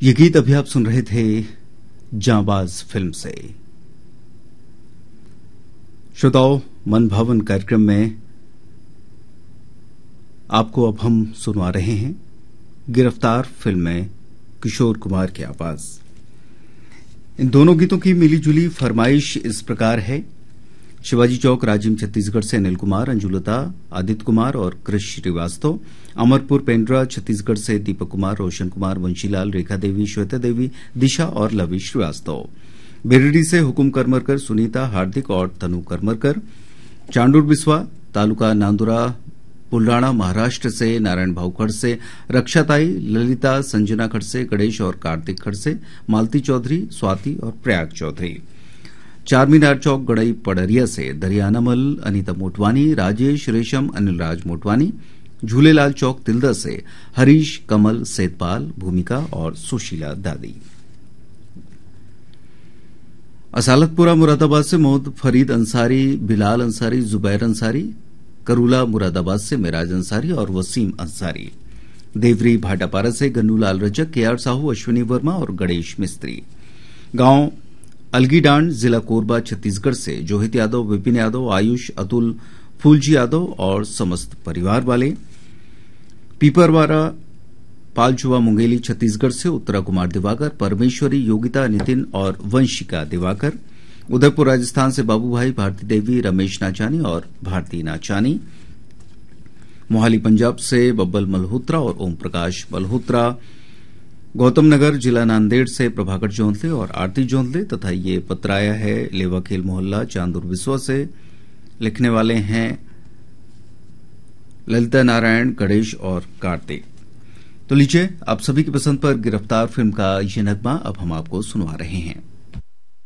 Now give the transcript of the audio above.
ये गीत अभी आप सुन रहे थे जांबाज फिल्म से। श्रोताओं, मन भवन कार्यक्रम में आपको अब हम सुनवा रहे हैं गिरफ्तार फिल्म में किशोर कुमार की आवाज। इन दोनों गीतों की मिलीजुली फरमाइश इस प्रकार है। शिवाजी चौक राजिम छत्तीसगढ़ से अनिल कुमार, अंजुलता, आदित्य कुमार और कृष श्रीवास्तव। अमरपुर पेंड्रा छत्तीसगढ़ से दीपक कुमार, रोशन कुमार, वंशीलाल, रेखा देवी, श्वेता देवी, दिशा और लवी श्रीवास्तव। बेरडी से हुकुम करमरकर, सुनीता, हार्दिक और तनु करमरकर। चांडूर बिस्वा, तालुका नांदुरा, पुलराणा, महाराष्ट्र से नारायण भाऊ खड़से, रक्षाताई, ललिता, संजना खड़से, गणेश और कार्तिक खड़से, मालती चौधरी, स्वाति और प्रयाग चौधरी। चारमीनार चौक गड़ई पड़रिया से दरियानामल, अनीता मोटवानी, राजेश, रेशम, अनिलराज मोटवानी। झूलेलाल चौक तिल्दा से हरीश, कमल, सेतपाल, भूमिका और सुशीला दादी। असालतपुरा मुरादाबाद से मोहम्मद फरीद अंसारी, बिलाल अंसारी, जुबैर अंसारी। करूला मुरादाबाद से मिराज अंसारी और वसीम अंसारी। देवरी भाटापारा से गन्नूलाल रजक, केआर साहू, अश्विनी वर्मा और गणेश मिस्त्री। गांव अलगीडांड, जिला कोरबा छत्तीसगढ़ से जोहित यादव, विपिन यादव, आयुष, अतुल, फूलजी यादव और समस्त परिवार वाले। पीपरवारा पालचुआ मुंगेली छत्तीसगढ़ से उत्तरा कुमार दिवाकर, परमेश्वरी, योगिता, नितिन और वंशिका दिवाकर। उदयपुर राजस्थान से बाबू भाई, भारती देवी, रमेश नाचानी और भारती नाचानी। मोहाली पंजाब से बब्बल मल्होत्रा और ओम प्रकाश मल्होत्रा। गौतम नगर जिला नांदेड़ से प्रभाकर जोंधले और आरती जोंधले तथा ये पत्र आया है लेवाखेल मोहल्ला चांदूर बिस्वा से। लिखने वाले हैं ललिता नारायण, गणेश और कार्तिक। तो लीजिए, आप सभी की पसंद पर गिरफ्तार फिल्म का ये नगमा अब हम आपको सुनवा रहे हैं।